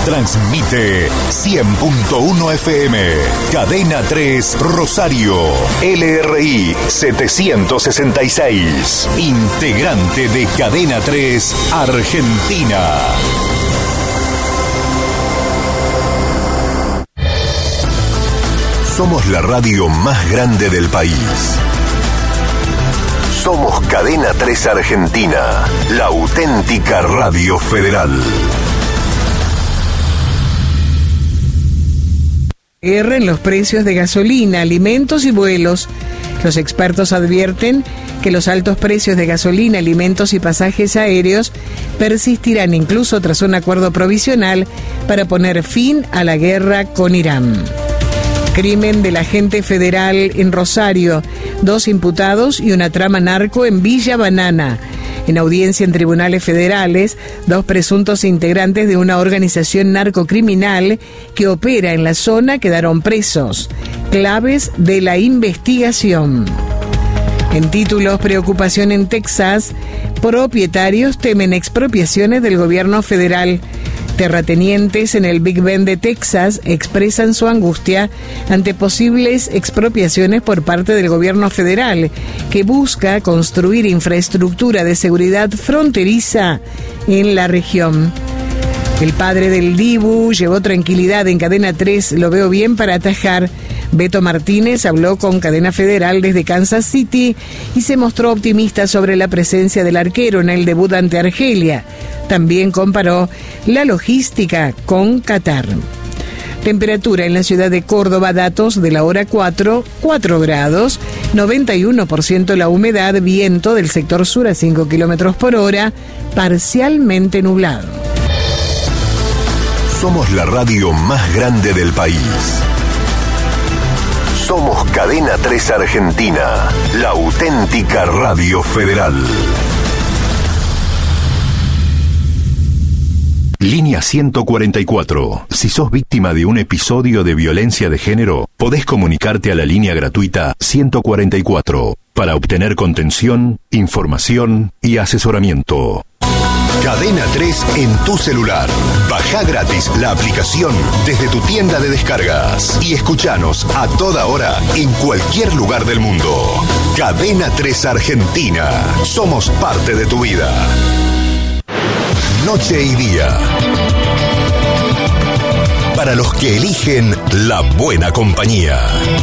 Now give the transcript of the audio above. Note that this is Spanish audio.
Transmite 100.1 FM. Cadena 3 Rosario. LRI 766. Integrante de Cadena 3 Argentina. Somos la radio más grande del país. Somos Cadena 3 Argentina, la auténtica radio federal. Guerra en los precios de gasolina, alimentos y vuelos. Los expertos advierten que los altos precios de gasolina, alimentos y pasajes aéreos persistirán incluso tras un acuerdo provisional para poner fin a la guerra con Irán. Crimen del agente federal en Rosario, 2 imputados y una trama narco en Villa Banana. En audiencia en tribunales federales, 2 presuntos integrantes de una organización narcocriminal que opera en la zona quedaron presos. Claves de la investigación. En títulos, preocupación en Texas. Propietarios temen expropiaciones del gobierno federal. Terratenientes en el Big Bend de Texas expresan su angustia ante posibles expropiaciones por parte del gobierno federal, que busca construir infraestructura de seguridad fronteriza en la región. El padre del Dibu llevó tranquilidad en Cadena 3, lo veo bien para atajar. Beto Martínez habló con Cadena Federal desde Kansas City y se mostró optimista sobre la presencia del arquero en el debut ante Argelia. También comparó la logística con Qatar. Temperatura en la ciudad de Córdoba, datos de la hora 4 grados, 91% la humedad, viento del sector sur a 5 kilómetros por hora, parcialmente nublado. Somos la radio más grande del país. Somos Cadena 3 Argentina, la auténtica radio federal. Línea 144. Si sos víctima de un episodio de violencia de género, podés comunicarte a la línea gratuita 144 para obtener contención, información y asesoramiento. Cadena 3 en tu celular. Baja gratis la aplicación desde tu tienda de descargas y escuchanos a toda hora en cualquier lugar del mundo. Cadena 3 Argentina. Somos parte de tu vida. Noche y día. Para los que eligen la buena compañía.